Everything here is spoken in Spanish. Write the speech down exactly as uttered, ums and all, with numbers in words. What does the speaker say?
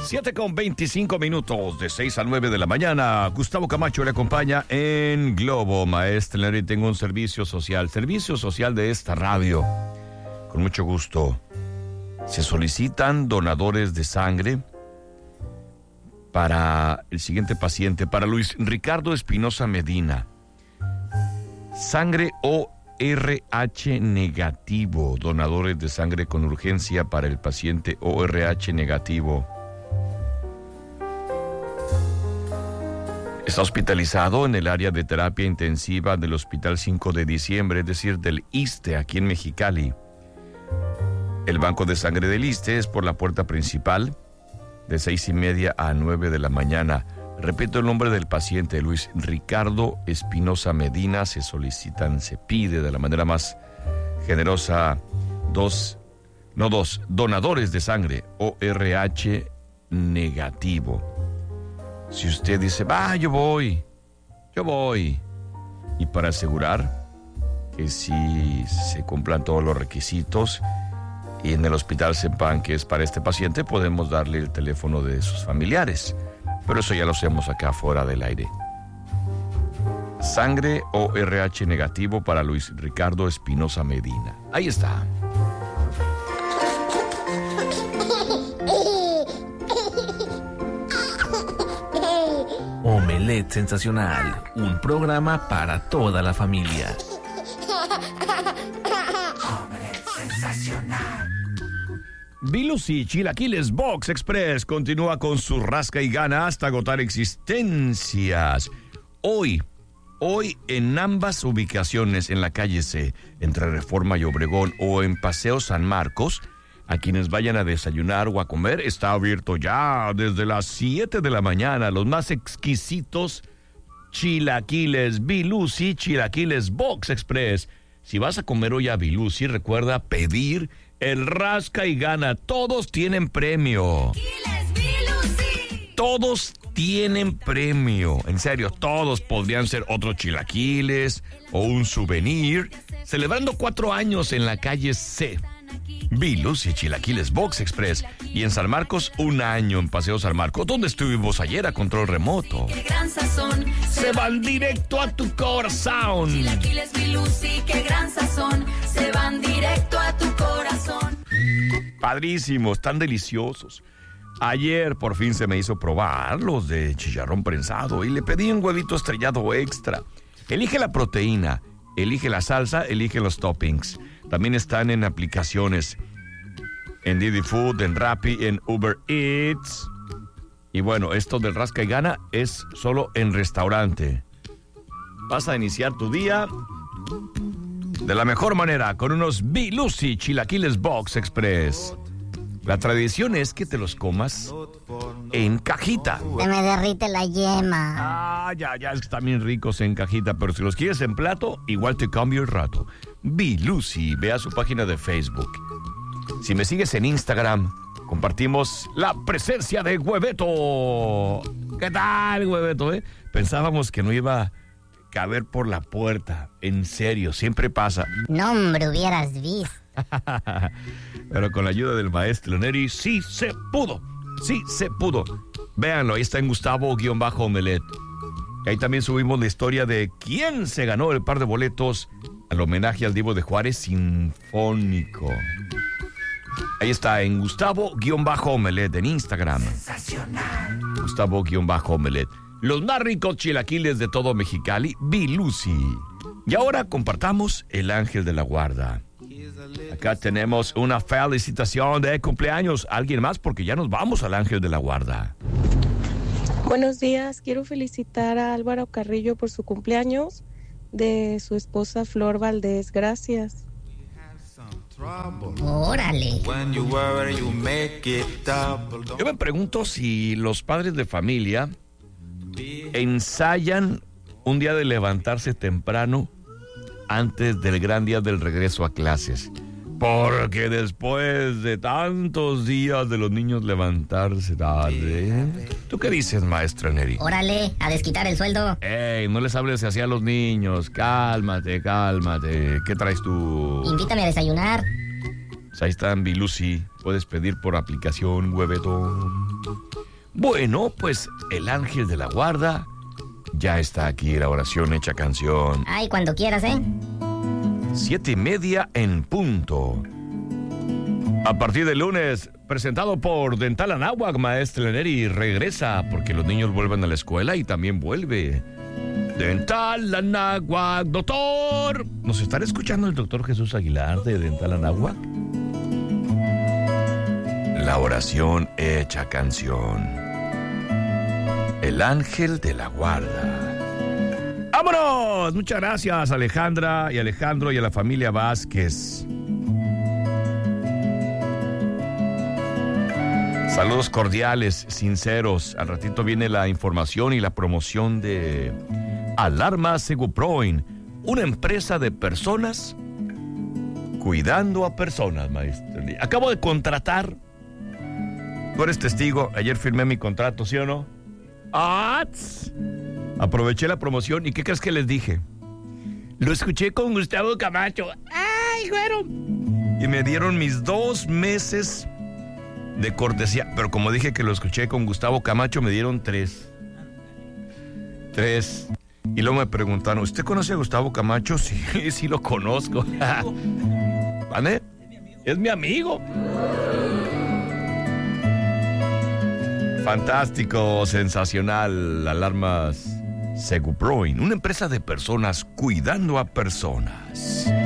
siete con veinticinco minutos, de seis a nueve de la mañana. Gustavo Camacho le acompaña en Globo. Maestro Neri, tengo un servicio social, servicio social de esta radio. Con mucho gusto. Se solicitan donadores de sangre para el siguiente paciente, para Luis Ricardo Espinosa Medina. Sangre O R H negativo, donadores de sangre con urgencia para el paciente O R H negativo. Está hospitalizado en el área de terapia intensiva del Hospital cinco de diciembre, es decir, del ISSSTE, aquí en Mexicali. El banco de sangre del ISSSTE es por la puerta principal, de seis y media a nueve de la mañana. Repito el nombre del paciente, Luis Ricardo Espinosa Medina. Se solicitan, se pide de la manera más generosa dos, no dos, donadores de sangre O R H negativo. Si usted dice, va, yo voy, yo voy. Y para asegurar que sí se cumplan todos los requisitos y en el hospital sepan que es para este paciente, podemos darle el teléfono de sus familiares. Pero eso ya lo hacemos acá fuera del aire. Sangre O R H negativo para Luis Ricardo Espinosa Medina. Ahí está. Omelette Sensacional, un programa para toda la familia. Omelette Sensacional. Bilusi Chilaquiles Box Express continúa con su rasca y gana hasta agotar existencias. Hoy, hoy en ambas ubicaciones en la calle C, entre Reforma y Obregón o en Paseo San Marcos, a quienes vayan a desayunar o a comer, está abierto ya desde las siete de la mañana. Los más exquisitos chilaquiles Bilusi Chilaquiles Box Express. Si vas a comer hoy a Bilusi, recuerda pedir el rasca y gana. Todos tienen premio. Todos tienen premio. En serio, todos podrían ser otros chilaquiles o un souvenir. Celebrando cuatro años en la calle C. Bilusi Chilaquiles Box Express. Y en San Marcos, un año en Paseo San Marcos, donde estuvimos ayer a control remoto. Qué gran sazón. Se van directo a tu corazón. Chilaquiles Bilusi, qué gran sazón. Se van directo a tu corazón. Padrísimos, tan deliciosos. Ayer por fin se me hizo probar los de chicharrón prensado y le pedí un huevito estrellado extra. Elige la proteína, elige la salsa, elige los toppings. También están en aplicaciones, en Didi Food, en Rappi, en Uber Eats. Y bueno, esto del rasca y gana es solo en restaurante. Vas a iniciar tu día de la mejor manera con unos Bilusi Chilaquiles Box Express. La tradición es que te los comas en cajita. Se me derrite la yema. Ah, ya, ya, están bien ricos en cajita, pero si los quieres en plato, igual te cambio el rato. Bilusi, ve a su página de Facebook. Si me sigues en Instagram, compartimos la presencia de Hueveto. ¿Qué tal, Hueveto, eh? Pensábamos que no iba a caber por la puerta. En serio, siempre pasa. No, hombre, hubieras visto. Pero con la ayuda del maestro Neri, sí se pudo. Sí se pudo. Véanlo, ahí está en Gustavo-Omelette. Ahí también subimos la historia de quién se ganó el par de boletos al homenaje al Divo de Juárez Sinfónico. Ahí está en Gustavo-Omelette en Instagram. Sensacional. Gustavo-Omelette. Los más ricos chilaquiles de todo Mexicali, Bilusi. Y ahora compartamos el ángel de la guarda. Acá tenemos una felicitación de cumpleaños. ¿Alguien más? Porque ya nos vamos al ángel de la guarda. Buenos días, quiero felicitar a Álvaro Carrillo por su cumpleaños, de su esposa Flor Valdés. Gracias. Órale. Yo me pregunto si los padres de familia ensayan un día de levantarse temprano antes del gran día del regreso a clases. Porque después de tantos días de los niños levantarse tarde... ¿Tú qué dices, maestra Neri? Órale, a desquitar el sueldo. Ey, no les hables así a los niños. Cálmate, cálmate. ¿Qué traes tú? Invítame a desayunar. Pues ahí está, mi Lucy. Puedes pedir por aplicación, huevetón. Bueno, pues el ángel de la guarda ya está aquí, la oración hecha canción. Ay, cuando quieras, ¿eh? Siete y media en punto. A partir del lunes, presentado por Dental Anáhuac, maestra Neri regresa porque los niños vuelven a la escuela y también vuelve Dental Anáhuac, doctor. ¿Nos estará escuchando el doctor Jesús Aguilar de Dental Anáhuac? La oración hecha canción. El ángel de la guarda. ¡Vámonos! Muchas gracias, Alejandra y Alejandro y a la familia Vázquez. Saludos cordiales, sinceros. Al ratito viene la información y la promoción de Alarma Seguproin, una empresa de personas cuidando a personas, maestro. Acabo de contratar. Tú eres testigo. Ayer firmé mi contrato, ¿sí o no? ¡Ah! Aproveché la promoción y ¿qué crees que les dije? Lo escuché con Gustavo Camacho. ¡Ay, güero! Y me dieron mis dos meses de cortesía. Pero como dije que lo escuché con Gustavo Camacho, me dieron tres. Tres. Y luego me preguntaron, ¿usted conoce a Gustavo Camacho? Sí, sí lo conozco. ¿Vale? Es mi amigo. Fantástico, sensacional. Alarmas Seguproin, una empresa de personas cuidando a personas.